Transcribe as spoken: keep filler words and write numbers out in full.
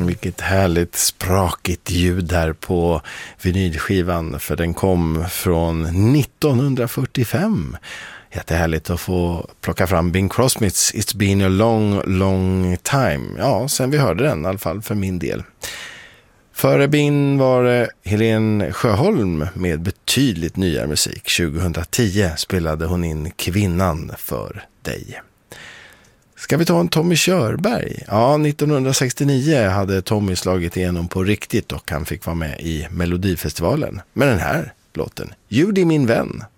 Vilket härligt sprakigt ljud där på vinylskivan, för den kom från nittonhundrafyrtiofem. Jättehärligt att få plocka fram Bing Crosby's It's been a long, long time. Ja, sen vi hörde den i alla fall för min del. Före Bing var det Helen Sjöholm med betydligt nyare musik. tjugohundratio spelade hon in Kvinnan för dig. Ska vi ta en Tommy Körberg? Ja, nittonhundrasextionio hade Tommy slagit igenom på riktigt och han fick vara med i Melodifestivalen. Men den här låten, Judy min vän.